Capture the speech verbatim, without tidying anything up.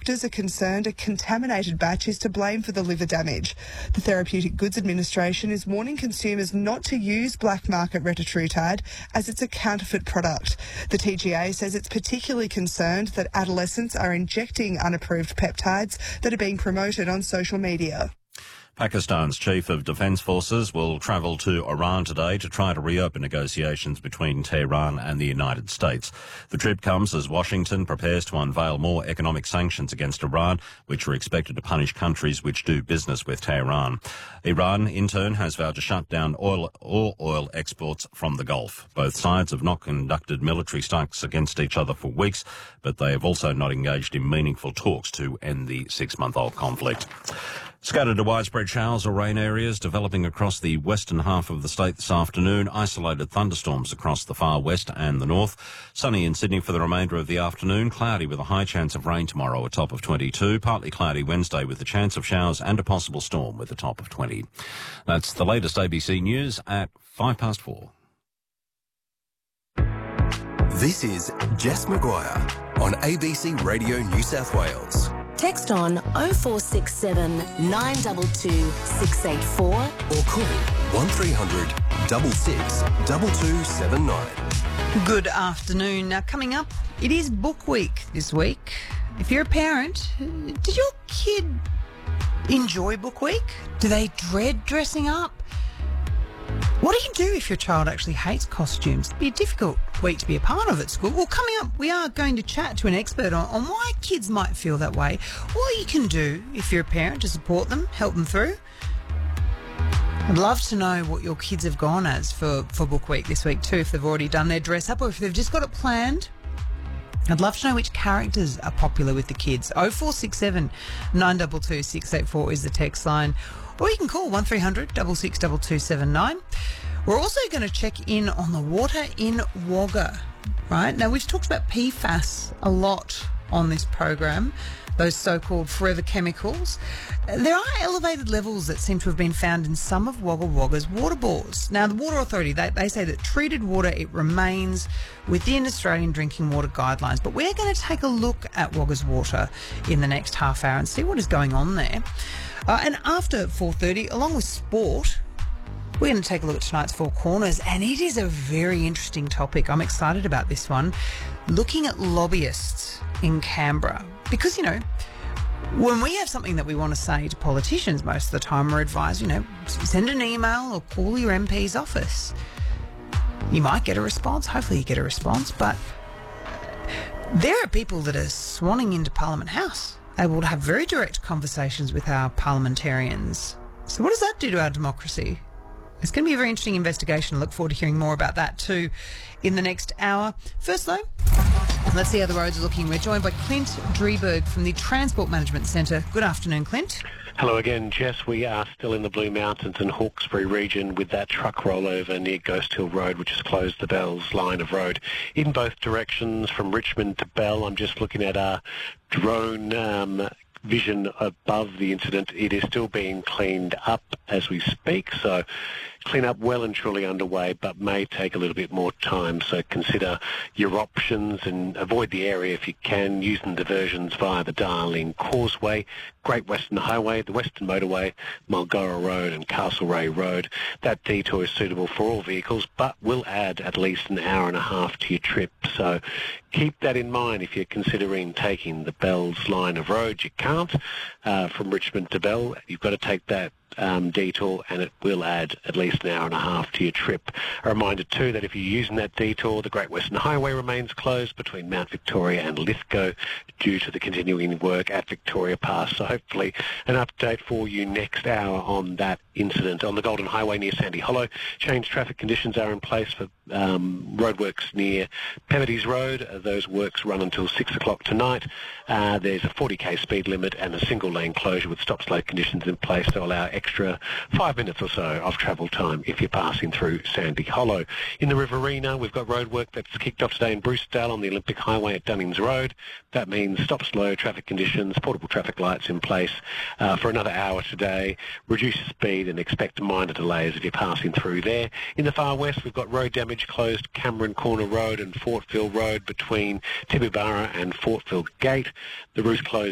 doctors are concerned a contaminated batch is to blame for the liver damage. The Therapeutic Goods Administration is warning consumers not to use black market retatrutide as it's a counterfeit product. The T G A says it's particularly concerned that adolescents are injecting unapproved peptides that are being promoted on social media. Pakistan's Chief of Defence Forces will travel to Iran today to try to reopen negotiations between Tehran and the United States. The trip comes as Washington prepares to unveil more economic sanctions against Iran, which are expected to punish countries which do business with Tehran. Iran, in turn, has vowed to shut down oil, all oil exports from the Gulf. Both sides have not conducted military strikes against each other for weeks, but they have also not engaged in meaningful talks to end the six-month-old conflict. Scattered to widespread showers or rain areas developing across the western half of the state this afternoon. Isolated thunderstorms across the far west and the north. Sunny in Sydney for the remainder of the afternoon. Cloudy with a high chance of rain tomorrow, a top of twenty-two. Partly cloudy Wednesday with a chance of showers and a possible storm with a top of twenty. That's the latest A B C News at five past four. This is Jess Maguire on A B C Radio New South Wales. Text on oh four six seven, nine two two, six eight four or call one three hundred, six six, two two seven nine. Good afternoon. Now, coming up, it is Book Week this week. If you're a parent, did your kid enjoy Book Week? Do they dread dressing up? What do you do if your child actually hates costumes? It'd be a difficult week to be a part of at school. Well, coming up, we are going to chat to an expert on, on why kids might feel that way, what you can do if you're a parent to support them, help them through. I'd love to know what your kids have gone as for, for Book Week this week too, if they've already done their dress up or if they've just got it planned. I'd love to know which characters are popular with the kids. oh four six seven, nine two two, six eight four is the text line. Or you can call one three hundred, six six, two two seven nine. We're also going to check in on the water in Wagga, right? Now, we've talked about P FAS a lot on this program, those so-called forever chemicals. There are elevated levels that seem to have been found in some of Wagga Wagga's water bores. Now, the Water Authority, they, they say that treated water, it remains within Australian drinking water guidelines. But we're going to take a look at Wagga's water in the next half hour and see what is going on there. Uh, and after four thirty, along with sport, we're going to take a look at tonight's Four Corners, and it is a very interesting topic. I'm excited about this one. Looking at lobbyists in Canberra. Because, you know, when we have something that we want to say to politicians, most of the time we're advised, you know, send an email or call your M P's office. You might get a response. Hopefully you get a response. But there are people that are swanning into Parliament House, able to have very direct conversations with our parliamentarians. So what does that do to our democracy? It's going to be a very interesting investigation. I look forward to hearing more about that too in the next hour. First though, let's see how the roads are looking. We're joined by Clint Drieberg from the Transport Management Centre. Good afternoon, Clint. Hello again, Jess. We are still in the Blue Mountains and Hawkesbury region with that truck rollover near Ghost Hill Road, which has closed the Bells line of road in both directions from Richmond to Bell. I'm just looking at our drone um, vision above the incident. It is still being cleaned up as we speak, so clean up well and truly underway, but may take a little bit more time. So consider your options and avoid the area if you can, using diversions via the Darling Causeway, Great Western Highway, the Western Motorway, Mulgora Road and Castlereagh Road. That detour is suitable for all vehicles, but will add at least an hour and a half to your trip. So keep that in mind if you're considering taking the Bells line of road. You can't uh, from Richmond to Bell. You've got to take that Um, detour, and it will add at least an hour and a half to your trip. A reminder too that if you're using that detour, the Great Western Highway remains closed between Mount Victoria and Lithgow due to the continuing work at Victoria Pass. So hopefully an update for you next hour on that incident. On the Golden Highway near Sandy Hollow, changed traffic conditions are in place for um, roadworks near Peverty's Road. Uh, those works run until six o'clock tonight. Uh, there's a forty k speed limit and a single lane closure with stop-slope conditions in place to allow extra five minutes or so of travel time if you're passing through Sandy Hollow. In the Riverina, we've got roadwork that's kicked off today in Brucedale on the Olympic Highway at Dunnings Road. That means stop slow traffic conditions, portable traffic lights in place uh, for another hour today. Reduce speed and expect minor delays if you're passing through there. In the far west, we've got road damage closed Cameron Corner Road and Fortville Road between Tibooburra and Fortville Gate. The route's closed